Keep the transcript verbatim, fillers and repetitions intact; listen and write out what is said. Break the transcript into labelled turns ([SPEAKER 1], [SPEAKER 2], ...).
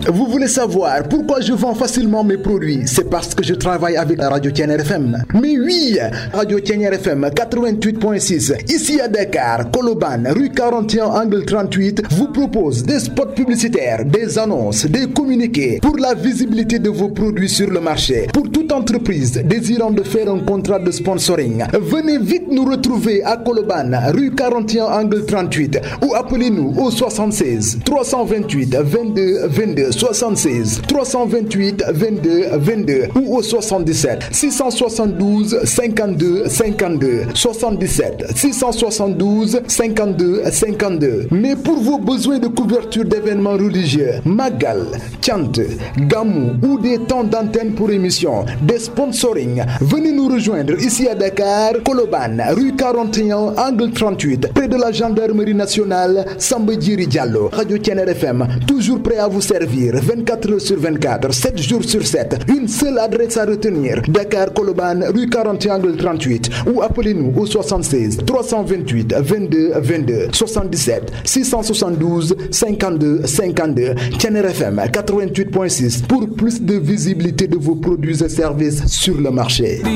[SPEAKER 1] Vous voulez savoir pourquoi je vends facilement mes produits? C'est parce que je travaille avec la Radio Thiéniere F M. Mais oui, Radio Thiéniere F M quatre-vingt-huit point six, ici à Dakar, Colobane, rue quarante et un, angle trente-huit, vous propose des spots publicitaires, des annonces, des communiqués pour la visibilité de vos produits sur le marché. Pour toute entreprise désirant de faire un contrat de sponsoring, venez vite nous retrouver à Colobane, rue quarante et un, angle trente-huit, ou appelez-nous au soixante-seize trois cent vingt-huit vingt-deux vingt-deux soixante-seize trois cent vingt-huit vingt-deux vingt-deux ou au soixante-dix-sept six cent soixante-douze cinquante-deux cinquante-deux soixante-dix-sept six cent soixante-douze cinquante-deux cinquante-deux. Mais pour vos besoins de couverture d'événements religieux, Magal, Chant, Gamou ou des temps d'antenne pour émission, des sponsoring, venez nous rejoindre ici à Dakar, Colobane, rue quarante et un, angle trente-huit, près de la gendarmerie nationale Samba Djiri Diallo. Radio Thiéniere F M, toujours prêt à vous servir vingt-quatre heures sur vingt-quatre, sept jours sur sept. Une seule adresse à retenir: Dakar, Colobane, rue quarante et un, angle trente-huit, ou appelez-nous au soixante-seize trois cent vingt-huit vingt-deux vingt-deux soixante-dix-sept six cent soixante-douze cinquante-deux cinquante-deux. Thiéniere F M quatre-vingt-huit point six pour plus de visibilité de vos produits et services sur le marché.